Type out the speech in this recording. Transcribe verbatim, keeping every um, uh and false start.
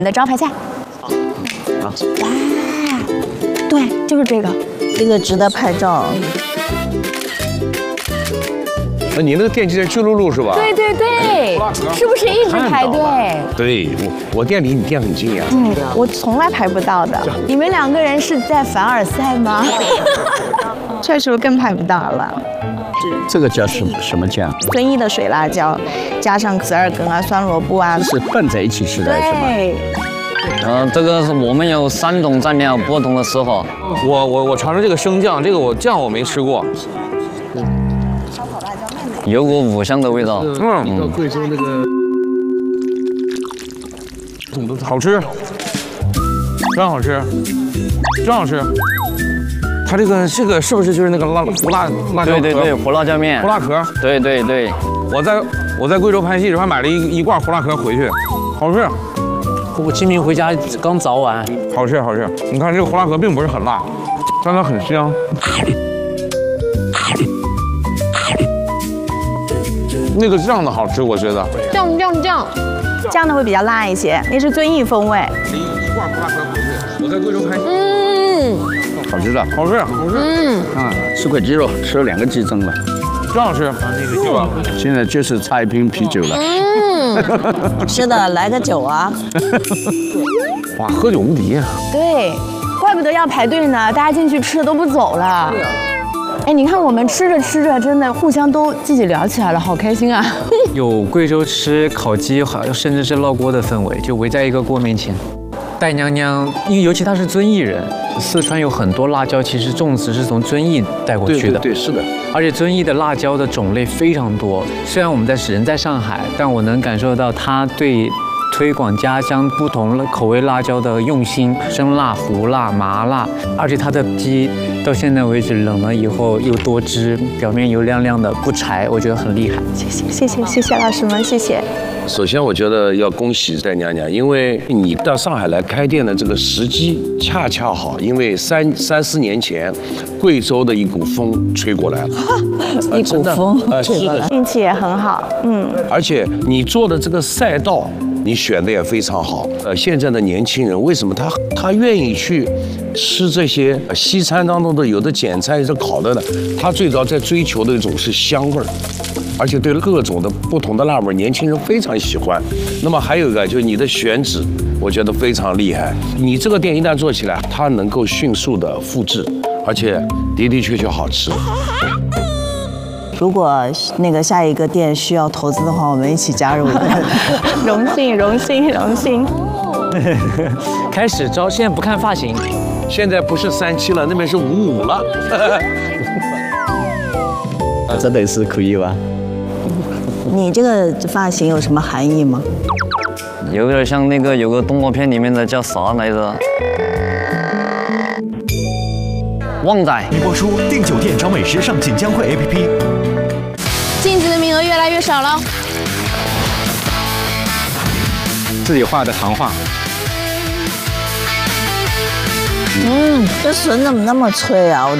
你的招牌菜。 好。 哇，对，就是这个， 这个值得拍照。 那你那个店就在巨鹿路是吧？ 对对对，是不是一直排队？ 对，我我店离你店很近呀。 嗯，我从来排不到的。你们两个人是在凡尔赛吗？这时候更排不到了。 这个叫什么什么酱？ 遵义的水辣椒，加上折耳根啊、酸萝卜啊， 是拌在一起吃的，是吗？ 对。 嗯，这个是我们有三种蘸料，不同的时候。 我我我尝尝这个生酱，这个我酱我没吃过。 有股五香的味道。 嗯，到贵州那个，好吃，真好吃，真好吃。它这个这个是不是就是那个辣胡辣辣椒壳？ 对对对，胡辣椒面。 胡辣壳。对对对，我在我在贵州拍戏时候还买了一一罐胡辣壳回去，好吃。 我清明回家刚早晚， 好吃好吃。你看这个胡辣壳并不是很辣，但它很香。那个酱的好吃，我觉得。 酱酱酱， 酱的会比较辣一些，那是遵义风味。 拎一罐胡辣壳回去，我在贵州拍戏。 嗯， 好吃的， 好吃好吃。 嗯， 啊，四块鸡肉，吃了两个鸡胗了， 真好吃。那个酒啊， 现在就是差一瓶啤酒了。 嗯， 是的，来个酒啊。 哇，喝酒无敌啊！ 对，怪不得要排队呢，大家进去吃的都不走了。哎，你看我们吃着吃着，真的互相都自己聊起来了，好开心啊！ 有贵州吃烤鸡，好像甚至是烙锅的氛围，就围在一个锅面前。戴娘娘，因为尤其她是遵义人，四川有很多辣椒，其实种植是从遵义带过去的。 对对对，是的。 而且遵义的辣椒的种类非常多，虽然我们在人在上海，但我能感受到她对推广家乡不同口味辣椒的用心，生辣、胡辣、麻辣，而且它的鸡到现在为止冷了以后又多汁，表面油亮亮的，不柴，我觉得很厉害。 谢谢谢谢谢谢老师们，谢谢。 首先，我觉得要恭喜戴娘娘，因为你到上海来开店的这个时机恰恰好，因为三三四年前，贵州的一股风吹过来了， 一股风呃吹过来，运气也很好，嗯。 而且你做的这个赛道。你选的也非常好，呃，现在的年轻人为什么他他愿意去吃这些西餐当中的有的简餐有的烤的呢？他最早在追求的一种是香味儿，而且对各种的不同的辣味，年轻人非常喜欢。那么还有一个就是你的选址，我觉得非常厉害。你这个店一旦做起来，它能够迅速的复制，而且的的确确好吃。 如果那个下一个店需要投资的话，我们一起加入。荣幸，荣幸，荣幸。 开始招，现在不看发型， 现在不是三七了，那边是五五了。 真的是可以吧？ 你这个发型有什么含义吗？ 有点像那个有个动画片里面的叫啥来着？旺仔。 一播出，订酒店找美食上锦江汇 A P P。 晋级的名额越来越少了。 自己画的糖画。 嗯，这笋怎么那么脆啊？我